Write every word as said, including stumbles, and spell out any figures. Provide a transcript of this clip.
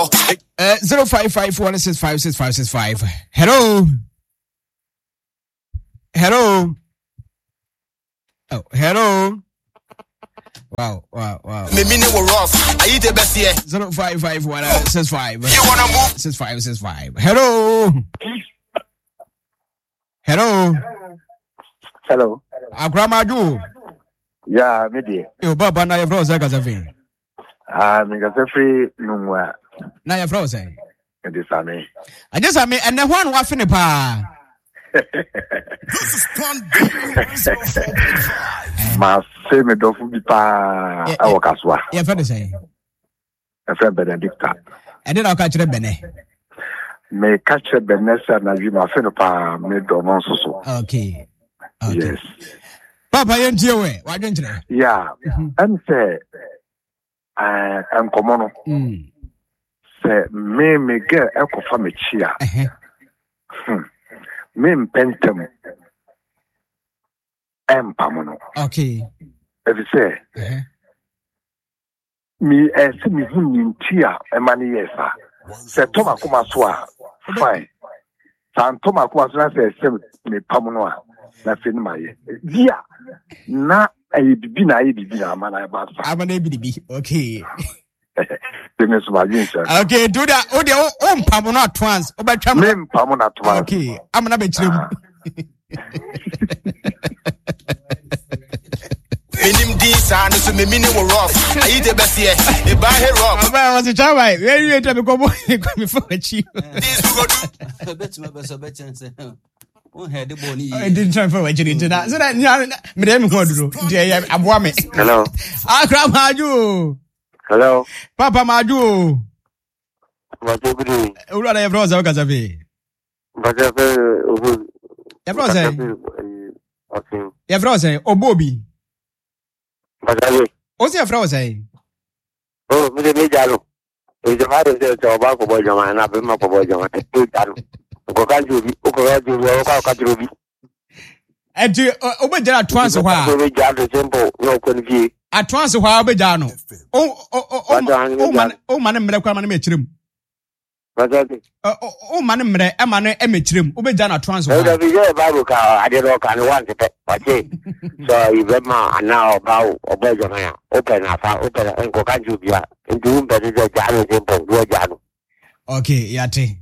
Uh, zero five five one six five six five six five. Hello. Hello. Oh, hello. Wow, wow, wow. Me mean it was rough. Are you the best here? Zero five five one six five. You wanna move? Six five six five. Hello. Hello. Hello. Agramaju. Yeah, me dear. Yo, Baba, na your brother Gazavi. Ah, me got free no. Na your brother. It is a me. I just I mean, and the one was in the pa. Ma se me do fu bi pa e wo kaswa. Yeah, for the same. E fe Benedicta. And then I'll catch the bene. Me catch Benessa na you ma fe no pa me do no so so. Okay. Okay. Yes. Papa, you know where? Why don't you? Yeah. And say uh am komono. Mm. Say me me get e ko fa me chia. Eh. Hmm. Me pentem em pamono. Okay. If you say Uh-huh. me eh se me hu nintia e mani yesa. Se toma kuma so a fine. San toma kuma so na se se me pamono a na fe ni maye. Dia na e bibi na e bibi na mana ba fa. Amana bibi. Okay. Dennis Majinsa. Okay, do that. Oh, the own pamono at once. Oh, but Me pamono at once. okay. I'm gonna be chilling. Minim this and so me mean it was rough. Are you the best here? The buy here rough. I was a child. Where you to go before a chief? This we go do. I bet my best bet and say, oh, had the bony. I didn't try for watching into that. So that, me them go do. Dear, I'm warming. Hello. Ah, crap, Maju. Hello. Papa Maju. What you doing? Who are your brother? Gazavi. But you Your brother. okay. Your brother. Oh, Bobby. But I What's your brother? oh, me me jalo. E jama de se to ba ko bo jama na be ma ko bo jama e jalo. Ko kan ju bi, ko ka ju bi, ko ka ju bi. E ti o be jara twanso hwa. Ko be jalo simple, no ko ni. Atwanso hwa o be jara no. O o o o man o man mre kwa man me chirem. But I O o man mre e man e me chirem. O be jara atwanso oh, hwa. the video Bible ka ade ro ka ni want to okay. So you be ma ana ba o bo jama ya. Open afa, open en ko kan ju bi a. Ndu be de jalo simple, do jalo. Okay, yate.